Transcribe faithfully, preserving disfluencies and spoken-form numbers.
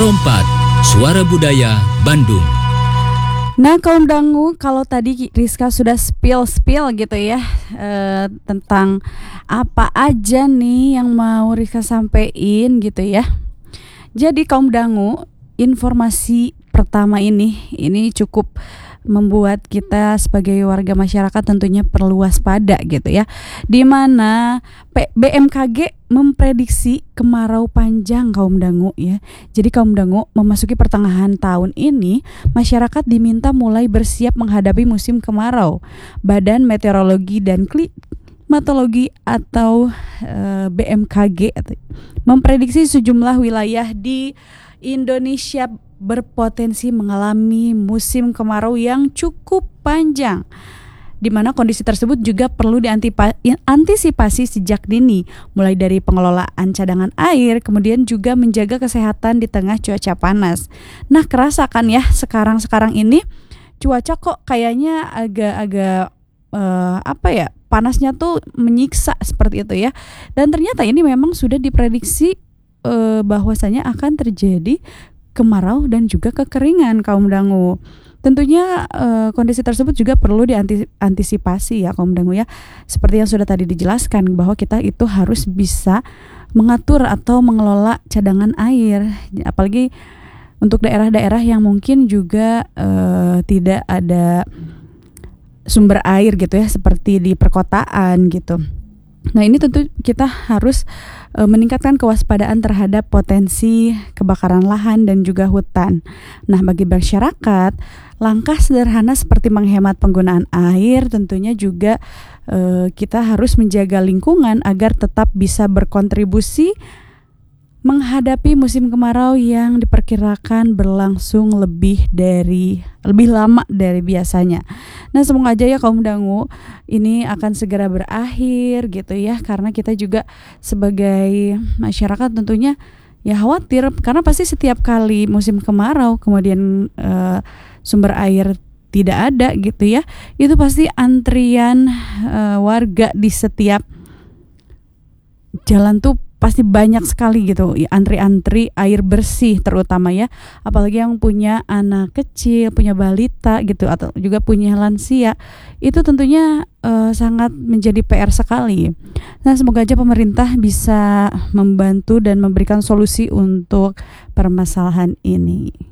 Rompat, Suara Budaya Bandung. Nah kaum dangu, kalau tadi Rizka sudah spill-spill gitu ya e, tentang apa aja nih yang mau Rizka sampein gitu ya. Jadi kaum dangu, informasi pertama ini ini cukup membuat kita sebagai warga masyarakat tentunya perlu waspada gitu ya. Di mana B M K G memprediksi kemarau panjang kaum dangu ya. Jadi kaum dangu, memasuki pertengahan tahun ini masyarakat diminta mulai bersiap menghadapi musim kemarau. Badan Meteorologi dan Klimatologi atau e, B M K G memprediksi sejumlah wilayah di Indonesia berpotensi mengalami musim kemarau yang cukup panjang, di mana kondisi tersebut juga perlu diantisipasi sejak dini, mulai dari pengelolaan cadangan air, kemudian juga menjaga kesehatan di tengah cuaca panas. Nah, kerasakan ya sekarang-sekarang ini cuaca kok kayaknya agak-agak uh, apa ya, panasnya tuh menyiksa seperti itu ya. Dan ternyata ini memang sudah diprediksi uh, bahwasanya akan terjadi kemarau dan juga kekeringan kaum dangu. Tentunya e, kondisi tersebut juga perlu diantisipasi ya kaum dangu ya. Seperti yang sudah tadi dijelaskan bahwa kita itu harus bisa mengatur atau mengelola cadangan air, apalagi untuk daerah-daerah yang mungkin juga e, tidak ada sumber air gitu ya, seperti di perkotaan gitu. Nah, ini tentu kita harus e, meningkatkan kewaspadaan terhadap potensi kebakaran lahan dan juga hutan. Nah, bagi masyarakat, langkah sederhana seperti menghemat penggunaan air tentunya juga e, kita harus menjaga lingkungan agar tetap bisa berkontribusi menghadapi musim kemarau yang diperkirakan berlangsung lebih dari lebih lama dari biasanya. Nah, semoga aja ya kaum dangu ini akan segera berakhir gitu ya, karena kita juga sebagai masyarakat tentunya ya khawatir, karena pasti setiap kali musim kemarau kemudian e, sumber air tidak ada gitu ya, itu pasti antrian e, warga di setiap jalan tuh pasti banyak sekali gitu, antri-antri air bersih terutama ya, apalagi yang punya anak kecil, punya balita gitu, atau juga punya lansia, itu tentunya uh, sangat menjadi P R sekali. Nah, semoga aja pemerintah bisa membantu dan memberikan solusi untuk permasalahan ini.